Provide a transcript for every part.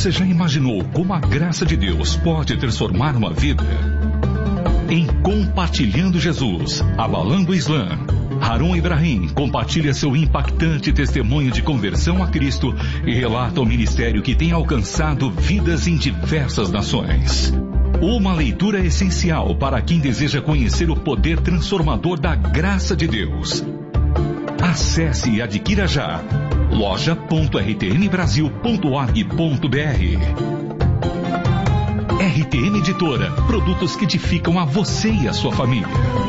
Você já imaginou como a graça de Deus pode transformar uma vida? Em Compartilhando Jesus, Abalando o Islã, Harun Ibrahim compartilha seu impactante testemunho de conversão a Cristo e relata o ministério que tem alcançado vidas em diversas nações. Uma leitura essencial para quem deseja conhecer o poder transformador da graça de Deus. Acesse e adquira já loja.rtmbrasil.org.br. RTM Editora, produtos que edificam a você e a sua família.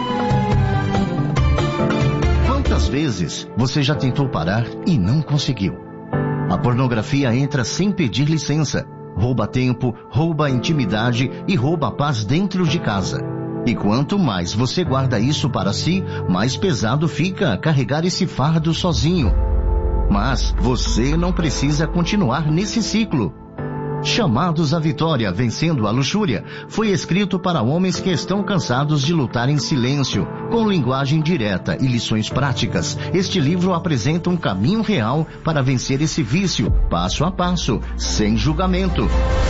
Quantas vezes você já tentou parar e não conseguiu? A pornografia entra sem pedir licença, rouba tempo, rouba a intimidade e rouba a paz dentro de casa. E quanto mais você guarda isso para si, mais pesado fica carregar esse fardo sozinho. Mas você não precisa continuar nesse ciclo. Chamados à Vitória, Vencendo a Luxúria, foi escrito para homens que estão cansados de lutar em silêncio, com linguagem direta e lições práticas. Este livro apresenta um caminho real para vencer esse vício, passo a passo, sem julgamento.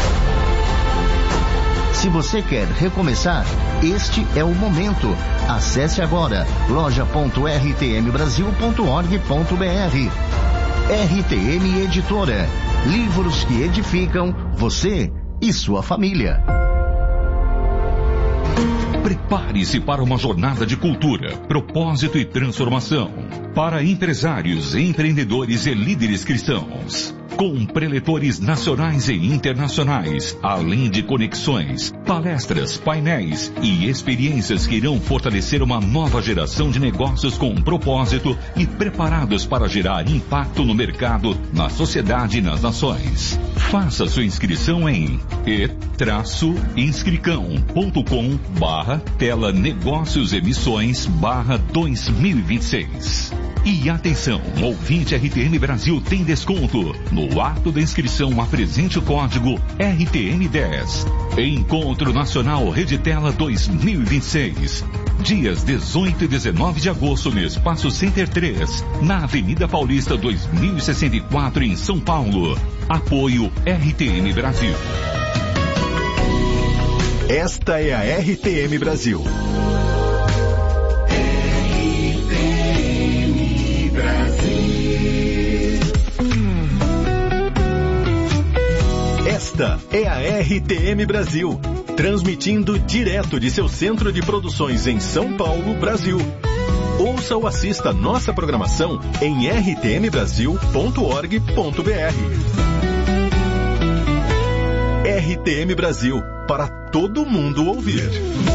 Se você quer recomeçar, este é o momento. Acesse agora loja.rtmbrasil.org.br. RTM Editora. Livros que edificam você e sua família. Prepare-se para uma jornada de cultura, propósito e transformação. Para empresários, empreendedores e líderes cristãos. Com preletores nacionais e internacionais, além de conexões, palestras, painéis e experiências que irão fortalecer uma nova geração de negócios com propósito e preparados para gerar impacto no mercado, na sociedade e nas nações. Faça sua inscrição em e-inscricão.com/tela negócios emissões/2026. E atenção, ouvinte RTM Brasil tem desconto. No ato da inscrição, apresente o código RTM10. Encontro Nacional Reditela 2026. Dias 18 e 19 de agosto no Espaço Center 3, na Avenida Paulista 2064 em São Paulo. Apoio RTM Brasil. Esta é a RTM Brasil. Esta é a RTM Brasil, transmitindo direto de seu centro de produções em São Paulo, Brasil. Ouça ou assista nossa programação em rtmbrasil.org.br. RTM Brasil, para todo mundo ouvir.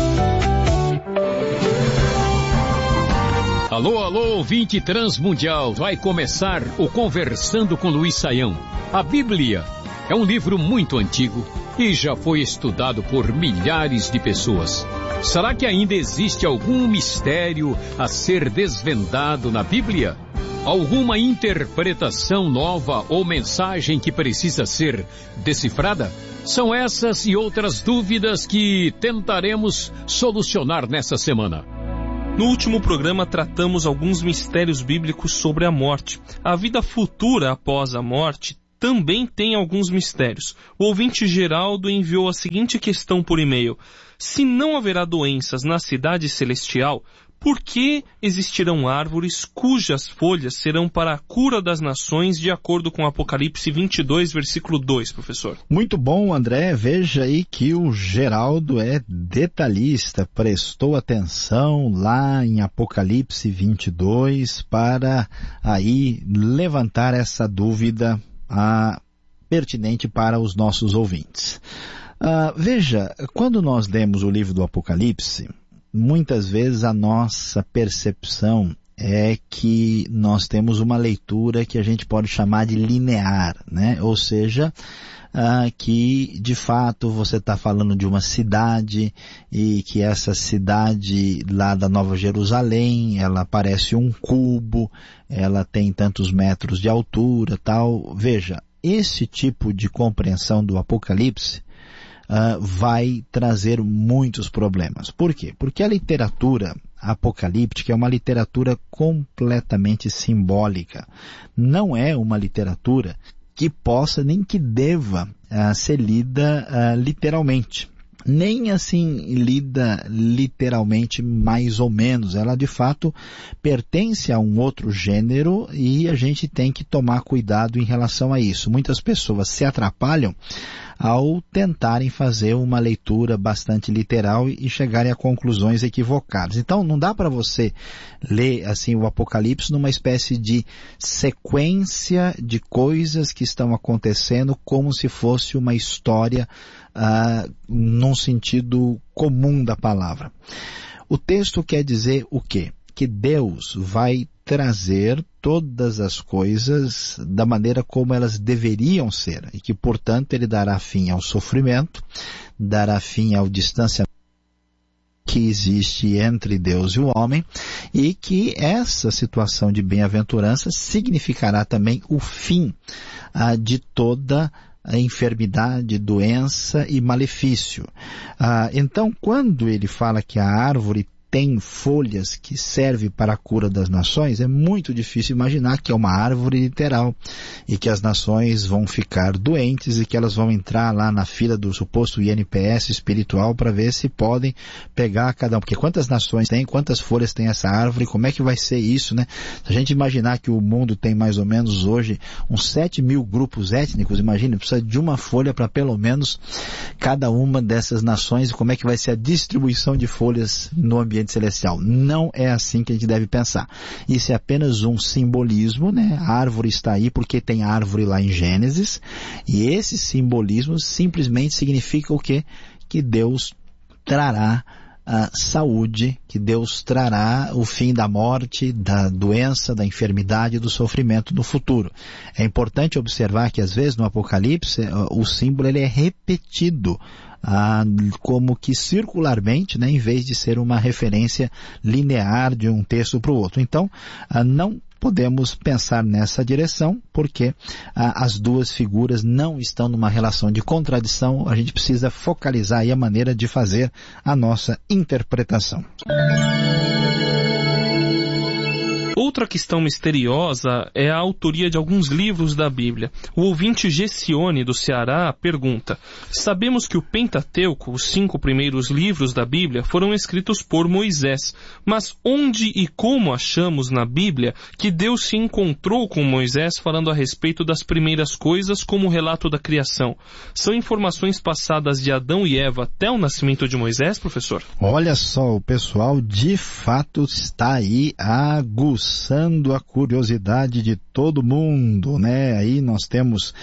Alô, alô, ouvinte transmundial, vai começar o Conversando com Luiz Saião. A Bíblia é um livro muito antigo e já foi estudado por milhares de pessoas. Será que ainda existe algum mistério a ser desvendado na Bíblia? Alguma interpretação nova ou mensagem que precisa ser decifrada? São essas e outras dúvidas que tentaremos solucionar nessa semana. No último programa tratamos alguns mistérios bíblicos sobre a morte. A vida futura após a morte também tem alguns mistérios. O ouvinte Geraldo enviou a seguinte questão por e-mail: se não haverá doenças na cidade celestial, por que existirão árvores cujas folhas serão para a cura das nações, de acordo com Apocalipse 22, versículo 2, professor? Muito bom, André. Veja aí que o Geraldo é detalhista, prestou atenção lá em Apocalipse 22 para aí levantar essa dúvida pertinente para os nossos ouvintes. Veja, quando nós lemos o livro do Apocalipse, muitas vezes a nossa percepção é que nós temos uma leitura que a gente pode chamar de linear, né? Ou seja, que de fato você está falando de uma cidade e que essa cidade lá da Nova Jerusalém, ela parece um cubo, ela tem tantos metros de altura, tal. Veja, esse tipo de compreensão do Apocalipse vai trazer muitos problemas. Por quê? Porque a literatura apocalíptica é uma literatura completamente simbólica. Não é uma literatura que possa nem que deva ser lida literalmente. Nem assim lida literalmente mais ou menos. Ela de fato pertence a um outro gênero e a gente tem que tomar cuidado em relação a isso. Muitas pessoas se atrapalham ao tentarem fazer uma leitura bastante literal e chegarem a conclusões equivocadas. Então não dá para você ler assim o Apocalipse numa espécie de sequência de coisas que estão acontecendo como se fosse uma história num sentido comum da palavra. O texto quer dizer o quê? Que Deus vai trazer todas as coisas da maneira como elas deveriam ser e que, portanto, ele dará fim ao sofrimento, dará fim ao distanciamento que existe entre Deus e o homem e que essa situação de bem-aventurança significará também o fim de toda a enfermidade, doença e malefício. Então, quando ele fala que a árvore tem folhas que servem para a cura das nações, é muito difícil imaginar que é uma árvore literal e que as nações vão ficar doentes e que elas vão entrar lá na fila do suposto INPS espiritual para ver se podem pegar cada um. Porque quantas nações tem, quantas folhas tem essa árvore, como é que vai ser isso, né? Se a gente imaginar que o mundo tem mais ou menos hoje uns 7 mil grupos étnicos, imagine, precisa de uma folha para pelo menos cada uma dessas nações e como é que vai ser a distribuição de folhas no ambiente celestial. Não é assim que a gente deve pensar. Isso é apenas um simbolismo, né? A árvore está aí porque tem árvore lá em Gênesis, e esse simbolismo simplesmente significa o quê? Que Deus trará a saúde, que Deus trará o fim da morte, da doença, da enfermidade e do sofrimento no futuro. É importante observar que às vezes no Apocalipse o símbolo ele é repetido como que circularmente, né, em vez de ser uma referência linear de um texto para o outro. Então, não podemos pensar nessa direção, porque as duas figuras não estão numa relação de contradição. A gente precisa focalizar aí a maneira de fazer a nossa interpretação. Outra questão misteriosa é a autoria de alguns livros da Bíblia. O ouvinte Gessione, do Ceará, pergunta: sabemos que o Pentateuco, os 5 primeiros livros da Bíblia, foram escritos por Moisés, mas onde e como achamos na Bíblia que Deus se encontrou com Moisés falando a respeito das primeiras coisas como o relato da criação? São informações passadas de Adão e Eva até o nascimento de Moisés, professor? Olha só, o pessoal de fato está aí aguçando a curiosidade de todo mundo, né? Aí nós temos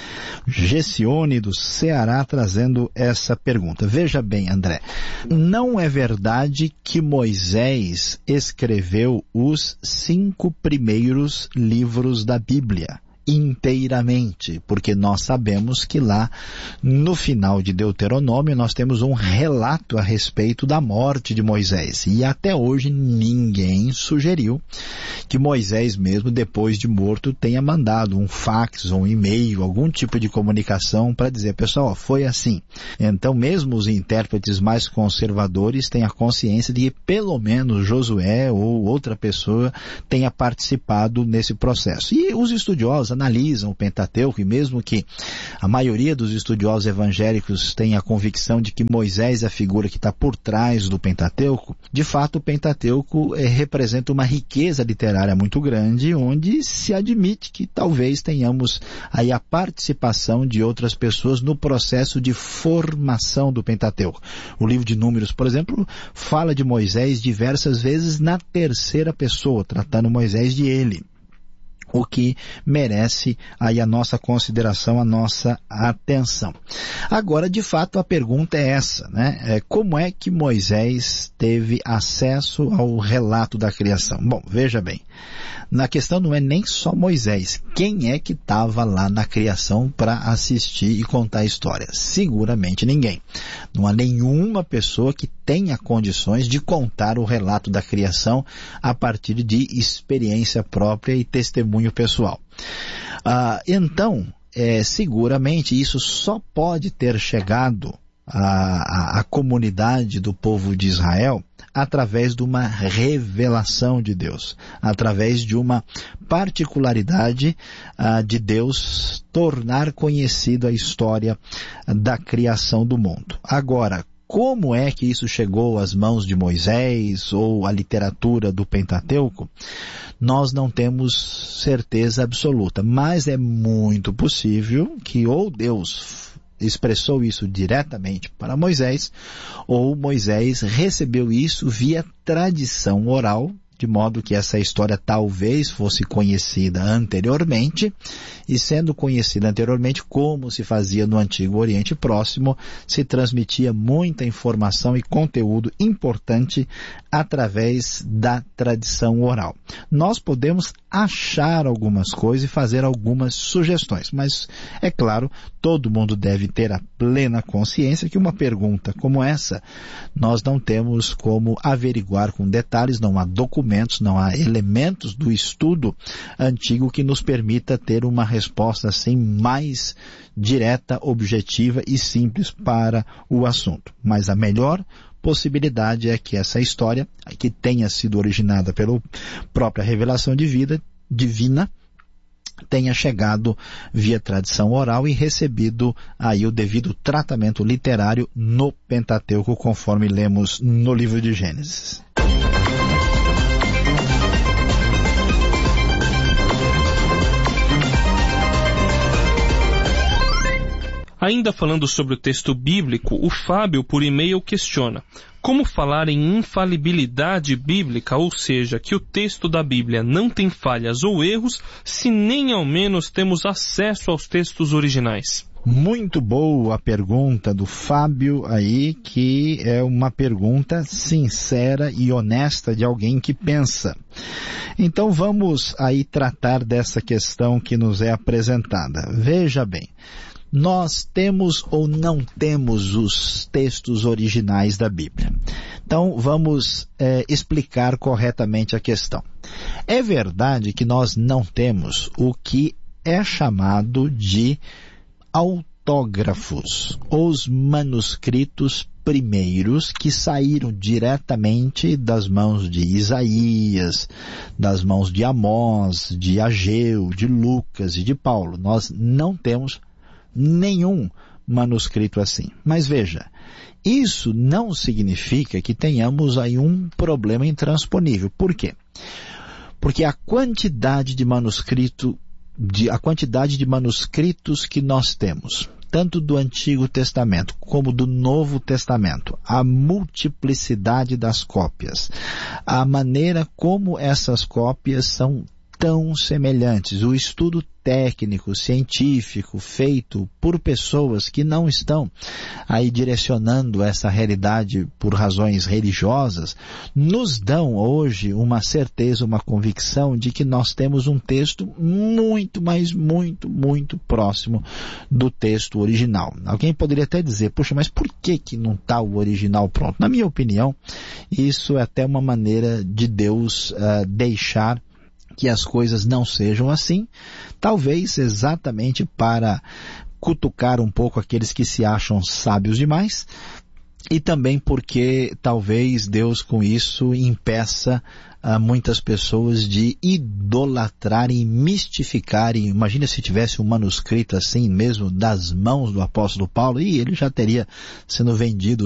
Gessione do Ceará trazendo essa pergunta. Veja bem, André, não é verdade que Moisés escreveu os 5 primeiros livros da Bíblia inteiramente, porque nós sabemos que lá no final de Deuteronômio nós temos um relato a respeito da morte de Moisés, e até hoje ninguém sugeriu que Moisés mesmo depois de morto tenha mandado um fax ou um e-mail, algum tipo de comunicação para dizer, pessoal, foi assim. Então mesmo os intérpretes mais conservadores têm a consciência de que pelo menos Josué ou outra pessoa tenha participado nesse processo. E os estudiosos analisam o Pentateuco, e mesmo que a maioria dos estudiosos evangélicos tenha a convicção de que Moisés é a figura que está por trás do Pentateuco, de fato o Pentateuco representa uma riqueza literária muito grande, onde se admite que talvez tenhamos aí a participação de outras pessoas no processo de formação do Pentateuco. O livro de Números, por exemplo, fala de Moisés diversas vezes na terceira pessoa, tratando Moisés de ele, o que merece aí a nossa consideração, a nossa atenção. Agora, de fato, a pergunta é essa, né? Como é que Moisés teve acesso ao relato da criação? Bom, veja bem, na questão não é nem só Moisés. Quem é que estava lá na criação para assistir e contar a história? Seguramente ninguém. Não há nenhuma pessoa que tenha condições de contar o relato da criação a partir de experiência própria e testemunho pessoal. Então, seguramente isso só pode ter chegado à comunidade do povo de Israel através de uma revelação de Deus, através de uma particularidade de Deus tornar conhecida a história da criação do mundo. Agora, como é que isso chegou às mãos de Moisés ou à literatura do Pentateuco? Nós não temos certeza absoluta, mas é muito possível que ou Deus expressou isso diretamente para Moisés, ou Moisés recebeu isso via tradição oral, de modo que essa história talvez fosse conhecida anteriormente, e sendo conhecida anteriormente, como se fazia no Antigo Oriente Próximo, se transmitia muita informação e conteúdo importante através da tradição oral. Nós podemos achar algumas coisas e fazer algumas sugestões, mas, é claro, todo mundo deve ter a plena consciência que uma pergunta como essa, nós não temos como averiguar com detalhes, não há documentos, não há elementos do estudo antigo que nos permita ter uma resposta assim mais direta, objetiva e simples para o assunto. Mas a melhor possibilidade é que essa história, que tenha sido originada pela própria revelação divina, tenha chegado via tradição oral e recebido aí o devido tratamento literário no Pentateuco, conforme lemos no livro de Gênesis. Ainda falando sobre o texto bíblico, o Fábio, por e-mail, questiona: como falar em infalibilidade bíblica, ou seja, que o texto da Bíblia não tem falhas ou erros, se nem ao menos temos acesso aos textos originais? Muito boa a pergunta do Fábio aí, que é uma pergunta sincera e honesta de alguém que pensa. Então vamos aí tratar dessa questão que nos é apresentada. Veja bem, nós temos ou não temos os textos originais da Bíblia. Então vamos explicar corretamente a questão. É verdade que nós não temos o que é chamado de autógrafos, os manuscritos primeiros que saíram diretamente das mãos de Isaías, das mãos de Amós, de Ageu, de Lucas e de Paulo. Nós não temos nenhum manuscrito assim. Mas veja, isso não significa que tenhamos aí um problema intransponível. Por quê? Porque a quantidade de manuscritos que nós temos, tanto do Antigo Testamento como do Novo Testamento, a multiplicidade das cópias, a maneira como essas cópias são tão semelhantes, o estudo técnico, científico, feito por pessoas que não estão aí direcionando essa realidade por razões religiosas, nos dão hoje uma certeza, uma convicção de que nós temos um texto muito, mas muito, muito próximo do texto original. Alguém poderia até dizer, puxa, mas por que não está o original pronto? Na minha opinião, isso é até uma maneira de Deus deixar que as coisas não sejam assim, talvez exatamente para cutucar um pouco aqueles que se acham sábios demais, e também porque talvez Deus com isso impeça muitas pessoas de idolatrarem, mistificarem. Imagina se tivesse um manuscrito assim mesmo das mãos do apóstolo Paulo, e ele já teria sendo vendido